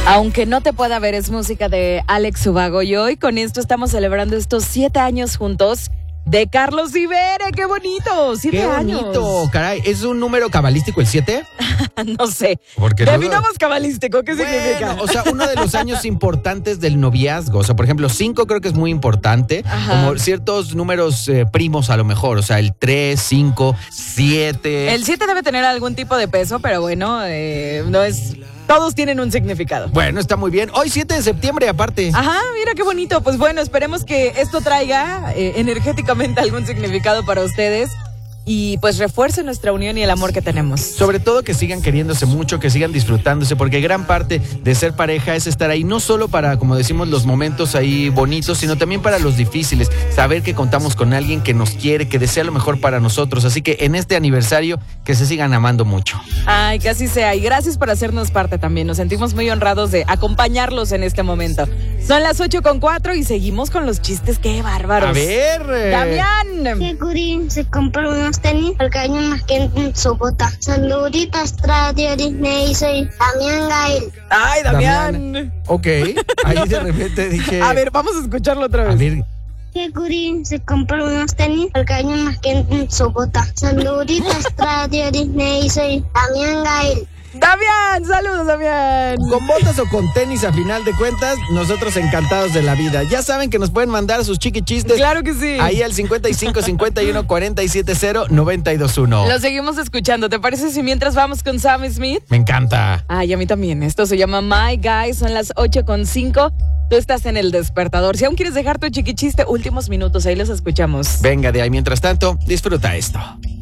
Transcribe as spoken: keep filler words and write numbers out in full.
Aunque no te pueda ver, es música de Alex Ubago. Y hoy con esto estamos celebrando estos siete años juntos de Carlos Rivera. ¡Qué bonito! ¡Siete ¡Qué años! bonito! Caray, ¿es un número cabalístico el siete? No sé. Porque Definamos cabalístico. ¿Qué bueno, significa? o sea, uno de los años importantes del noviazgo. O sea, por ejemplo, cinco creo que es muy importante. Ajá. Como ciertos números eh, primos a lo mejor. O sea, el tres, cinco, siete. El siete debe tener algún tipo de peso, pero bueno, eh, no es... Todos tienen un significado. Bueno, está muy bien. Hoy siete de septiembre aparte. Ajá, mira qué bonito. Pues bueno, esperemos que esto traiga eh, energéticamente algún significado para ustedes y pues refuerce nuestra unión y el amor que tenemos. Sobre todo que sigan queriéndose mucho, que sigan disfrutándose, porque gran parte de ser pareja es estar ahí no solo para, como decimos, los momentos ahí bonitos, sino también para los difíciles. Saber que contamos con alguien que nos quiere, que desea lo mejor para nosotros. Así que en este aniversario, que se sigan amando mucho. Ay, que así sea. Y gracias por hacernos parte también. Nos sentimos muy honrados de acompañarlos en este momento. Son las ocho con cuatro y seguimos con los chistes. ¡Qué bárbaros! A ver. eh, Damián. Que Curi se compró unos tenis porque hay unos que en su bota. Saluditos, Radio Disney, soy Damián Gael. Ay, Damián. Ok, ahí de repente dije... A ver, vamos a escucharlo otra vez. A ver, Que Curi se compró unos tenis porque hay unos que en su bota. Saluditos, Radio Disney, soy Damián Gael. Damián, saludos, Damián. con botas o con tenis a final de cuentas, nosotros encantados de la vida. Ya saben que nos pueden mandar sus chiquichistes. Claro que sí. Ahí al cincuenta y cinco, cincuenta y uno, cuarenta y siete, cero, noventa y dos, uno. Lo seguimos escuchando. ¿Te parece si mientras vamos con Sam Smith? Me encanta. Ay, a mí también. Esto se llama My Guy. Son las ocho con cinco. Tú estás en El Despertador. Si aún quieres dejar tu chiquichiste, últimos minutos. Ahí los escuchamos. Venga de ahí. Mientras tanto, disfruta esto.